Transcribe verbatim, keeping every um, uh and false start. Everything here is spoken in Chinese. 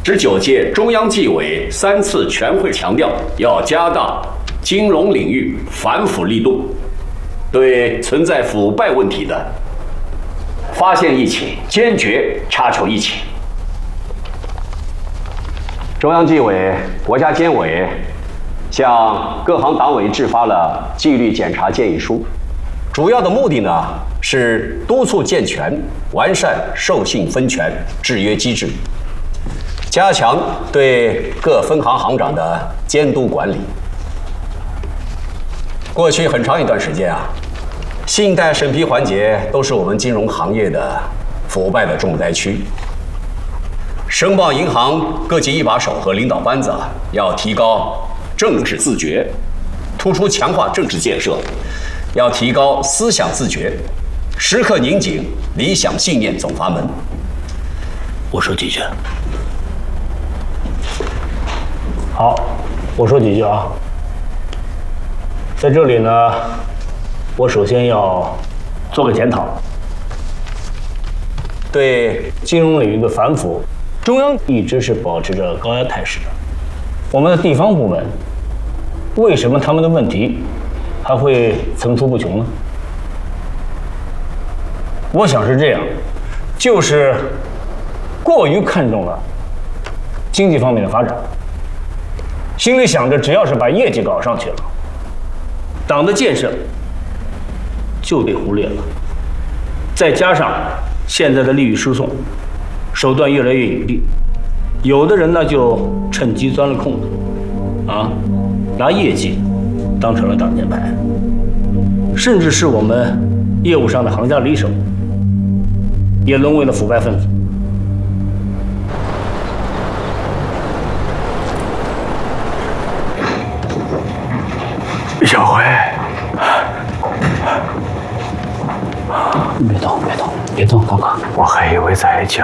十九届中央纪委三次全会强调，要加大金融领域反腐力度，对存在腐败问题的发现疫情，坚决查处疫情。中央纪委、国家监委向各行党委制发了纪律检查建议书，主要的目的呢是督促健全、完善授信分权制约机制，加强对各分行行长的监督管理。过去很长一段时间啊，信贷审批环节都是我们金融行业的腐败的重灾区。申报银行各级一把手和领导班子啊，要提高政治自觉，突出强化政治建设，要提高思想自觉，时刻拧紧理想信念总阀门。 我说几句。好，我说几句啊。在这里呢，我首先要做个检讨。对金融领域的反腐，中央一直是保持着高压态势的。我们的地方部门，为什么他们的问题还会层出不穷呢？我想是这样，就是过于看重了经济方面的发展，心里想着只要是把业绩搞上去了，党的建设就被忽略了。再加上现在的利益输送手段越来越隐蔽，有的人呢就趁机钻了空子，啊，拿业绩当成了挡箭牌，甚至是我们业务上的行家里手，也沦为了腐败分子。 小辉， 别动，别动，别动，高哥。 我还以为在讲